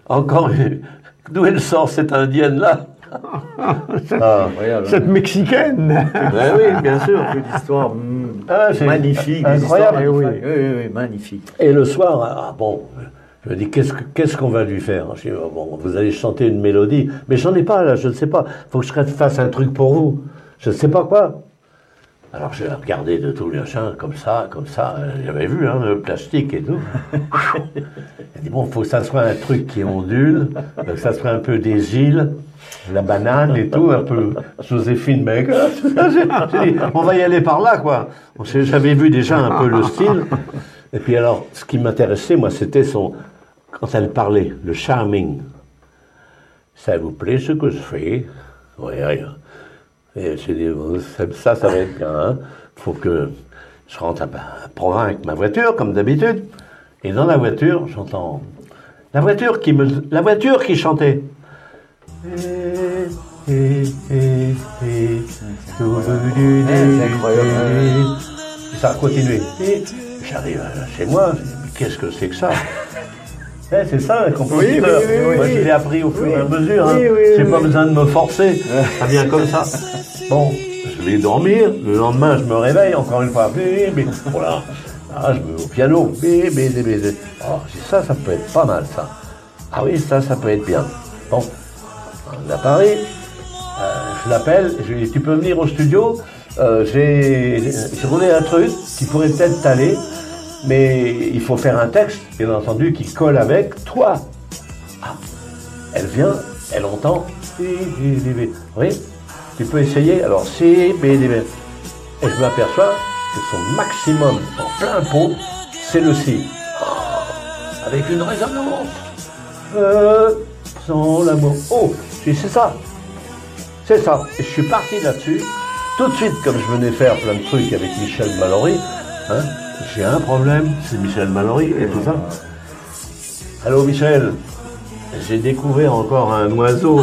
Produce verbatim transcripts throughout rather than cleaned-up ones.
encore une... D'où elle sort cette indienne-là? cette, ah, cette mexicaine. Ben oui, bien sûr. Une histoire mm, ah, magnifique. Incroyable. Des oui. Oui, oui, oui, magnifique. Et le soir, ah, bon, je me dis, qu'est-ce, qu'est-ce qu'on va lui faire? Je dis, bon, vous allez chanter une mélodie. Mais j'en ai pas, là, je ne sais pas. Il faut que je fasse un truc pour vous. Je ne sais pas quoi. Alors, j'ai regardé de tout le machin, comme ça, comme ça. J'avais vu, hein, le plastique et tout. Il dit, bon, il faut que ça soit un truc qui ondule, que ça soit un peu des îles, la banane et tout, un peu Joséphine Baker. J'ai dit, on va y aller par là, quoi. J'avais vu déjà un peu le style. Et puis alors, ce qui m'intéressait, moi, c'était son... Quand elle parlait, le charming. Ça vous plaît ce que je fais? Oui, oui. Et j'ai dit, ça, ça va être bien. Il hein. faut que je rentre à Provins avec ma voiture, comme d'habitude. Et dans la voiture, j'entends la voiture qui me, la voiture qui chantait. Et, et, et, et, c'est incroyable. Et ça a continué. Et j'arrive chez moi, je dis, mais qu'est-ce que c'est que ça? Eh, c'est ça, un compositeur. Oui, oui, oui, moi, oui. Je l'ai appris au fur et à mesure. Hein. Oui, oui, J'ai oui, pas oui. besoin de me forcer. Ça vient comme ça. Bon, je vais dormir. Le lendemain, je me réveille encore une fois. Bébé, voilà. Ah, je me mets au piano. Bébé, bébé, bébé. Oh, ça, ça peut être pas mal, ça. Ah oui, ça, ça peut être bien. Bon, on a Paris. Euh, je l'appelle. Je lui dis, tu peux venir au studio. Euh, j'ai, j'ai roulé un truc qui pourrait peut-être t'aller. Mais il faut faire un texte, bien entendu, qui colle avec toi. Ah, elle vient, elle entend. Oui, tu peux essayer. Alors, C, B, D, B. Et je m'aperçois que son maximum en plein pot, c'est le Si. Oh, avec une résonance. Euh, sans l'amour. Oh, je dis, c'est ça. C'est ça. Et je suis parti là-dessus. Tout de suite, comme je venais faire plein de trucs avec Michel Mallory, hein, j'ai un problème, c'est Michel Mallory et tout ça. Allô Michel, j'ai découvert encore un oiseau.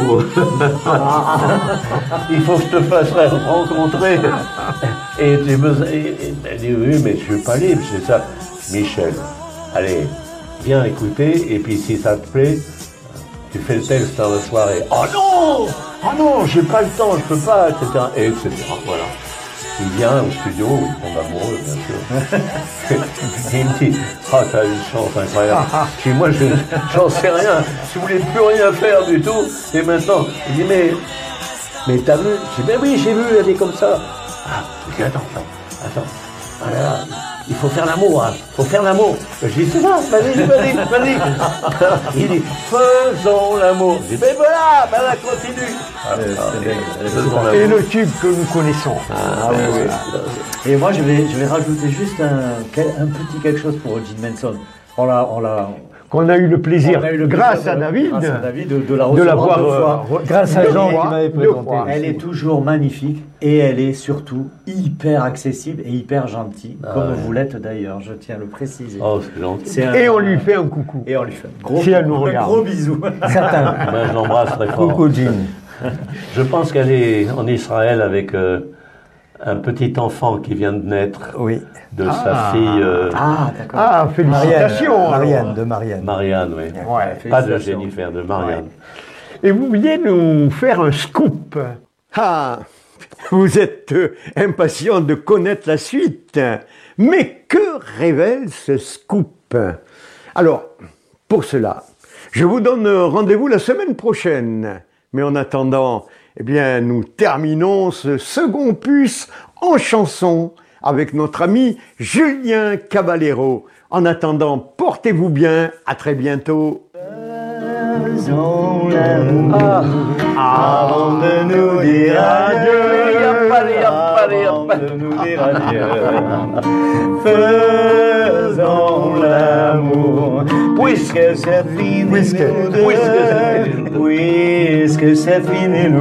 Il faut que je te fasse rencontrer. Et tu me... Elle dit oui, mais je suis pas libre, c'est ça. Michel, allez, viens écouter, et puis si ça te plaît, tu fais le texte dans la soirée. Oh non, oh non, j'ai pas le temps, je peux pas, et cetera. Et et cetera. Voilà. Il vient au studio, il tombe amoureux, bien sûr. Et il me dit, ah, oh, t'as une chance incroyable. Puis moi, je, j'en sais rien. Je voulais plus rien faire du tout. Et maintenant, il dit, mais, mais t'as vu? Je dis, mais oui, j'ai vu, elle est comme ça. Ah, je dis, attends, attends, attends. Voilà, il faut faire l'amour, hein. Il faut faire l'amour. Je dis, c'est ça, vas-y, vas-y, vas-y. Il dit, faisons l'amour. Je dis, mais voilà, ben là, continue. Ah, ah, et le tube que nous connaissons. Ah, ah, oui, oui. Oui. Et moi, je vais, je vais rajouter juste un, un petit quelque chose pour Jim Manson. On l'a, on l'a. Qu'on a eu le plaisir, eu le grâce, plaisir à David, grâce à David, de, de la recevoir deux fois. Euh, grâce à Jean qui m'avait présenté. Elle est toujours magnifique et elle est surtout hyper accessible et hyper gentille, ah, comme ouais. vous l'êtes d'ailleurs, je tiens à le préciser. Oh, c'est gentil. C'est un, et on lui fait un coucou. Et on lui fait un gros, si elle nous regarde. Un gros bisou. Certain. Ben, je l'embrasse très fort. Coucou Jim. Je pense qu'elle est en Israël avec euh, un petit enfant qui vient de naître. Oui. De ah. sa fille. Euh... Ah, d'accord. Ah, félicitations. Marianne, Marianne, de Marianne. Marianne, oui. Ouais, pas de Jennifer, de Marianne. Ouais. Et vous vouliez nous faire un scoop. Ah, vous êtes euh, impatient de connaître la suite. Mais que révèle ce scoop? Alors, pour cela, je vous donne rendez-vous la semaine prochaine. Mais en attendant, eh bien, nous terminons ce second puce en chanson avec notre ami Julien Caballero. En attendant, portez-vous bien, à très bientôt. Faisons l'amour ah. avant de nous dire adieu. Avant de nous dire adieu. Faisons l'amour puisque c'est fini nous deux. Puisque c'est fini nous